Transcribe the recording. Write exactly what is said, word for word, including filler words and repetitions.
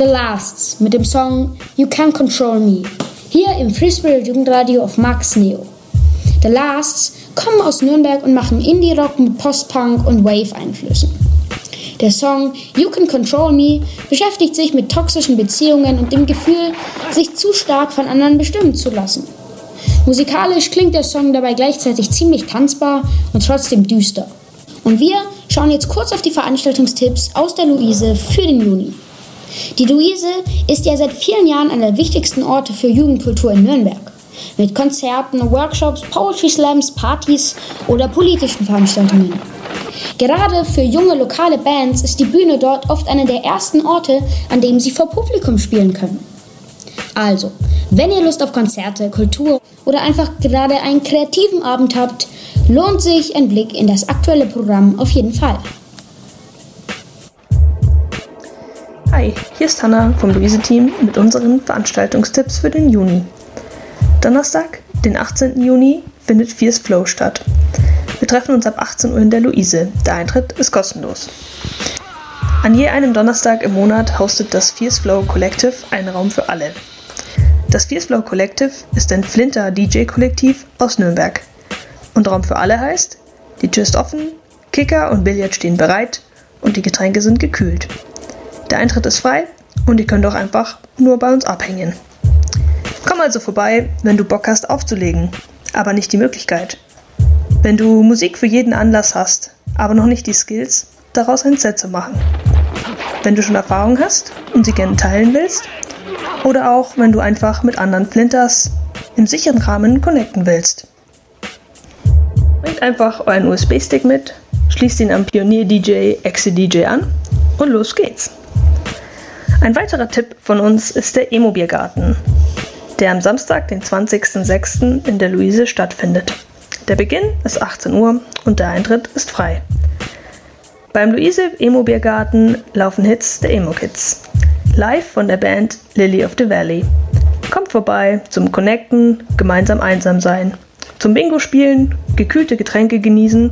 The Lasts mit dem Song You Can't Control Me, hier im Free Spirit Jugendradio auf Max Neo. The Lasts kommen aus Nürnberg und machen Indie-Rock mit Post-Punk und Wave-Einflüssen. Der Song You Can Control Me beschäftigt sich mit toxischen Beziehungen und dem Gefühl, sich zu stark von anderen bestimmen zu lassen. Musikalisch klingt der Song dabei gleichzeitig ziemlich tanzbar und trotzdem düster. Und wir schauen jetzt kurz auf die Veranstaltungstipps aus der Luise für den Juni. Die Luise ist ja seit vielen Jahren einer der wichtigsten Orte für Jugendkultur in Nürnberg. Mit Konzerten, Workshops, Poetry Slams, Partys oder politischen Veranstaltungen. Gerade für junge lokale Bands ist die Bühne dort oft einer der ersten Orte, an dem sie vor Publikum spielen können. Also, wenn ihr Lust auf Konzerte, Kultur oder einfach gerade einen kreativen Abend habt, lohnt sich ein Blick in das aktuelle Programm auf jeden Fall. Hi, hier ist Hannah vom Luise-Team mit unseren Veranstaltungstipps für den Juni. Donnerstag, den achtzehnten Juni, findet Fierce Flow statt. Wir treffen uns ab achtzehn Uhr in der Luise. Der Eintritt ist kostenlos. An je einem Donnerstag im Monat hostet das Fierce Flow Collective einen Raum für alle. Das Fierce Flow Collective ist ein Flinter-D J-Kollektiv aus Nürnberg. Und Raum für alle heißt, die Tür ist offen, Kicker und Billard stehen bereit und die Getränke sind gekühlt. Der Eintritt ist frei und ihr könnt auch einfach nur bei uns abhängen. Komm also vorbei, wenn du Bock hast aufzulegen, aber nicht die Möglichkeit. Wenn du Musik für jeden Anlass hast, aber noch nicht die Skills, daraus ein Set zu machen. Wenn du schon Erfahrung hast und sie gerne teilen willst, oder auch wenn du einfach mit anderen Flinters im sicheren Rahmen connecten willst. Bringt einfach euren U S B-Stick mit, schließt ihn am Pionier-D J Exe-D J an und los geht's. Ein weiterer Tipp von uns ist der Emo-Biergarten, der am Samstag, den zwanzigsten sechsten in der Luise stattfindet. Der Beginn ist achtzehn Uhr und der Eintritt ist frei. Beim Luise Emo-Biergarten laufen Hits der Emo-Kids. Live von der Band Lily of the Valley. Kommt vorbei zum Connecten, gemeinsam einsam sein. Zum Bingo spielen, gekühlte Getränke genießen